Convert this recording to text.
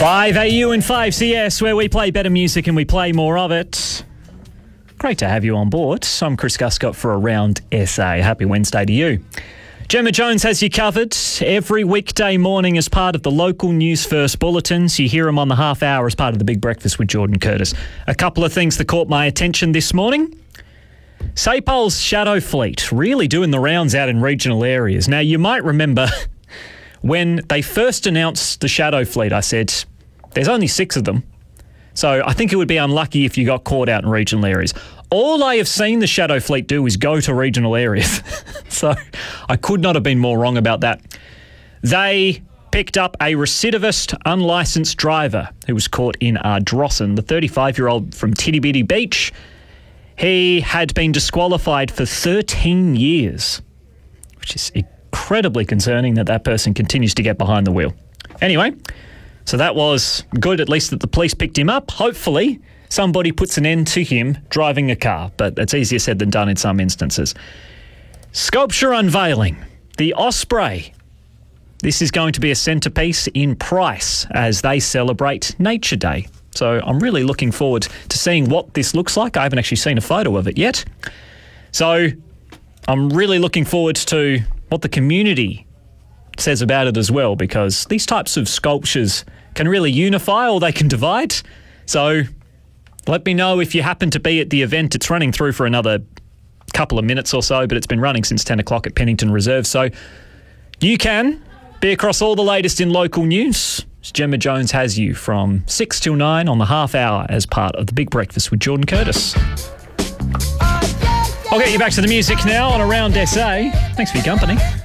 5AU and 5CS, where we play better music and we play more of it. Great to have you on board. I'm Chris Guscott for Around SA. Happy Wednesday to you. Gemma Jones has you covered every weekday morning as part of the local News First bulletins. You hear him on the half hour as part of the Big Breakfast with Jordan Curtis. A couple of things that caught my attention this morning. SAPOL's shadow fleet really doing the rounds out in regional areas. Now, you might remember when they first announced the shadow fleet, I said, there's only 6 of them. So I think it would be unlucky if you got caught out in regional areas. All I have seen the shadow fleet do is go to regional areas. So I could not have been more wrong about that. They picked up a recidivist, unlicensed driver who was caught in Ardrossan, the 35-year-old from Titty Beach. He had been disqualified for 13 years, which is incredibly concerning that person continues to get behind the wheel. Anyway, so that was good, at least that the police picked him up. Hopefully somebody puts an end to him driving a car, but it's easier said than done in some instances. Sculpture unveiling, the Osprey. This is going to be a centrepiece in Price as they celebrate Nature Day. So I'm really looking forward to seeing what this looks like. I haven't actually seen a photo of it yet. So I'm really looking forward to what the community says about it as well, because these types of sculptures can really unify or they can divide. So let me know if you happen to be at the event. It's running through for another couple of minutes or so, but it's been running since 10 o'clock at Pennington Reserve. So you can be across all the latest in local news. Gemma Jones has you from 6 till 9 on the half hour as part of the Big Breakfast with Jordan Curtis. I'll get you back to the music now on Around SA. Thanks for your company.